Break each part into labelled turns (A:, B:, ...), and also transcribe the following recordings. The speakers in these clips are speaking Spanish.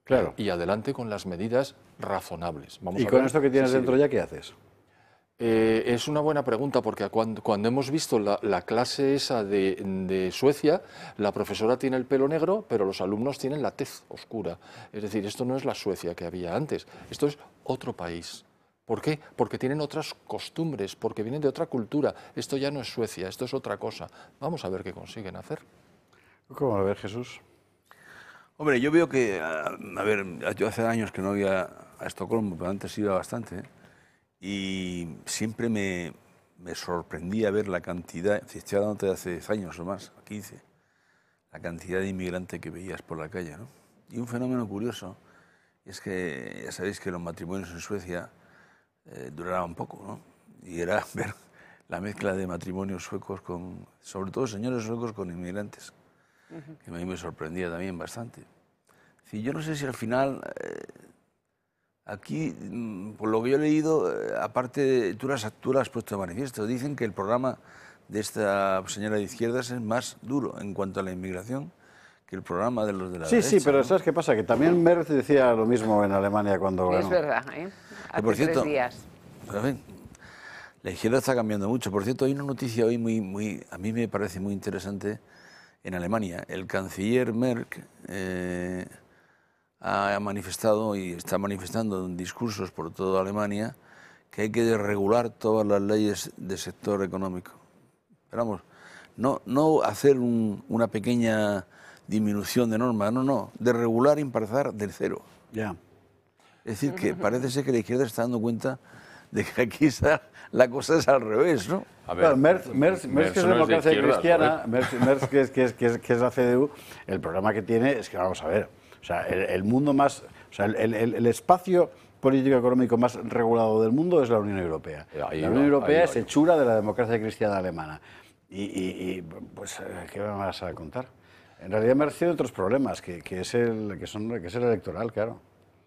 A: Claro.
B: Y adelante con las medidas razonables. Vamos
A: ¿Y
B: a
A: con
B: ver
A: esto que tienes
B: si
A: dentro
B: sirve.
A: ya qué haces?
B: Es una buena pregunta porque cuando hemos visto la clase esa de Suecia, la profesora tiene el pelo negro, pero los alumnos tienen la tez oscura. Es decir, esto no es la Suecia que había antes, esto es otro país. ¿Por qué? Porque tienen otras costumbres, porque vienen de otra cultura. Esto ya no es Suecia, esto es otra cosa. Vamos a ver qué consiguen hacer.
A: ¿Cómo lo ves, Jesús?
C: Hombre, yo veo que, a ver, yo hace años que no iba a Estocolmo, pero antes iba bastante, ¿eh? Y siempre me sorprendía ver la cantidad, si estoy hablando de hace 10 años o más, 15, la cantidad de inmigrantes que veías por la calle, ¿no? Y un fenómeno curioso es que ya sabéis que los matrimonios en Suecia duraban poco, ¿no? Y era ver la mezcla de matrimonios suecos con, sobre todo señores suecos con inmigrantes, que a mí me sorprendía también bastante. Sí, yo no sé si al final... Aquí, por lo que yo he leído, aparte, tú lo has puesto de manifiesto, dicen que el programa de esta señora de izquierdas es más duro en cuanto a la inmigración que el programa de los de la derecha.
A: Sí, pero
C: ¿no?
A: ¿sabes qué pasa? Que también Merz decía lo mismo en Alemania cuando ganó.
D: Es verdad, ¿eh? Hace
C: por cierto,
D: 3 días.
C: Pero, en fin, la izquierda está cambiando mucho. Por cierto, hay una noticia hoy a mí me parece muy interesante en Alemania. El canciller Merck ha manifestado y está manifestando en discursos por toda Alemania que hay que desregular todas las leyes del sector económico. Pero vamos, no hacer una pequeña disminución de normas, no, desregular y empezar del cero.
A: Ya.
C: Es decir, que parece ser que la izquierda está dando cuenta de que aquí la cosa es al revés, ¿no?
B: A ver,
A: Claro, Merz que es
B: no
A: democracia
B: de izquierdas,
A: cristiana,
B: joder.
A: Merz que es la CDU, el problema que tiene es que, vamos a ver, o sea, el mundo más, o sea, el espacio político-económico más regulado del mundo es la Unión Europea.
B: Ahí
A: La
B: va,
A: Unión Europea
B: ahí
A: es
B: va.
A: hechura de la democracia cristiana alemana. Y pues, ¿qué me vas a contar? En realidad Merz tiene otros problemas, que es el electoral, claro.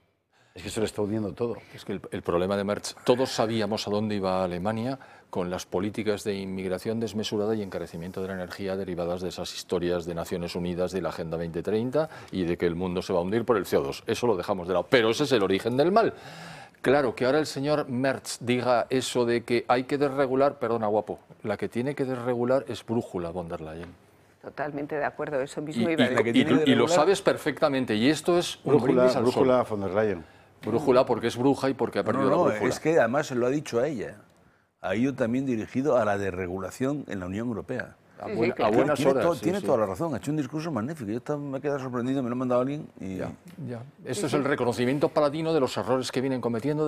A: Es que se le está hundiendo todo.
B: Es que el problema de Merz, todos sabíamos a dónde iba Alemania con las políticas de inmigración desmesurada y encarecimiento de la energía derivadas de esas historias de Naciones Unidas, de la Agenda 2030 y de que el mundo se va a hundir por el CO2. Eso lo dejamos de lado. Pero ese es el origen del mal. Claro, que ahora el señor Merz diga eso de que hay que desregular, perdona guapo, la que tiene que desregular es Brújula von der Leyen.
D: Totalmente de acuerdo, eso mismo iba a decir.
B: Y lo sabes perfectamente, y esto es un brindis al sol.
A: Brújula von der Leyen.
B: Brújula porque es bruja y porque ha perdido la brújula.
C: Es que además se lo ha dicho a ella. Ha ido también dirigido a la desregulación en la Unión Europea.
B: A
D: claro.
B: buenas
C: Tiene,
B: horas.
C: tiene toda la razón, ha hecho un discurso magnífico. Yo me he quedado sorprendido, me lo ha mandado alguien y...
B: Ya. Esto es el reconocimiento paladino de los errores que vienen cometiendo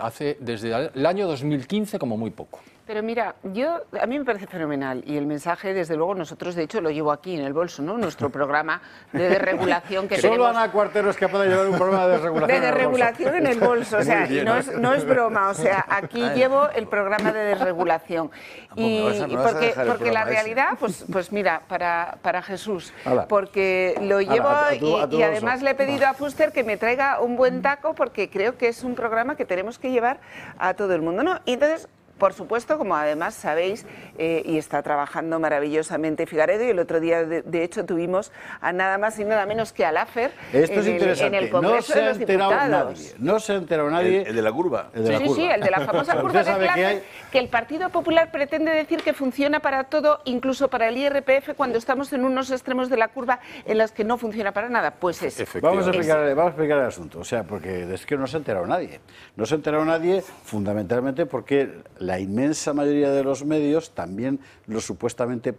B: desde el año 2015 como muy poco.
D: Pero mira, a mí me parece fenomenal y el mensaje, desde luego, nosotros de hecho lo llevo aquí en el bolso, ¿no? Nuestro programa de desregulación que
A: Solo
D: tenemos.
A: Ana Cuartero es capaz de llevar un programa de desregulación.
D: De desregulación en el bolso, o sea, y no es broma, o sea, aquí llevo el programa de desregulación. Y porque la realidad, pues mira, para Jesús,
A: Hala.
D: porque lo llevo
A: a tu
D: y
A: bolso.
D: además le he pedido a Fuster que me traiga un buen taco porque creo que es un programa que tenemos que llevar a todo el mundo, ¿no? Y entonces, por supuesto, como además sabéis, y está trabajando maravillosamente Figaredo, y el otro día, de hecho, tuvimos a nada más y nada menos que a Laffer
A: Esto es
D: en
A: interesante.
D: el Congreso
A: No se
D: de
A: ha
D: los
A: enterado
D: Diputados.
A: nadie. No se ha enterado nadie.
C: El de la curva.
A: El de la
D: Sí,
A: curva.
D: el de la famosa curva
A: Usted
D: de
A: sabe
D: Laffer, que el Partido Popular pretende decir que funciona para todo, incluso para el IRPF, cuando estamos en unos extremos de la curva en los que no funciona para nada. Pues es.
A: Vamos a explicar el asunto, o sea, porque es que no se ha enterado nadie. No se ha enterado nadie fundamentalmente porque la inmensa mayoría de los medios, también los supuestamente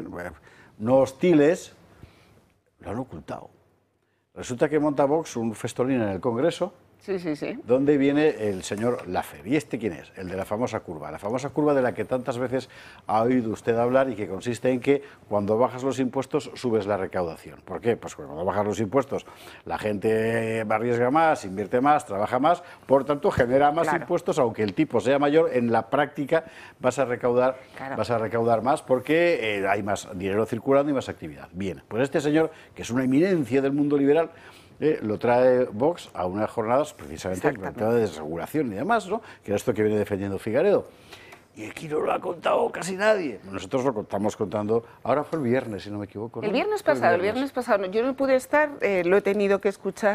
A: no hostiles, lo han ocultado. Resulta que monta Vox un festolín en el Congreso.
D: Sí.
A: ¿Dónde viene el señor Laffer? ¿Y este quién es? El de la famosa curva. La famosa curva de la que tantas veces ha oído usted hablar y que consiste en que cuando bajas los impuestos subes la recaudación. ¿Por qué? Pues cuando bajas los impuestos la gente arriesga más, invierte más, trabaja más, por tanto genera más impuestos, aunque el tipo sea mayor, en la práctica vas a recaudar más porque hay más dinero circulando y más actividad. Bien, pues este señor, que es una eminencia del mundo liberal, lo trae Vox a unas jornadas precisamente de desregulación y demás, ¿no? Que era esto que viene defendiendo Figaredo. Y aquí no lo ha contado casi nadie. Nosotros lo estamos contando, ahora fue el viernes, si no me equivoco, ¿no?
D: El viernes pasado, yo no pude estar, lo he tenido que escuchar.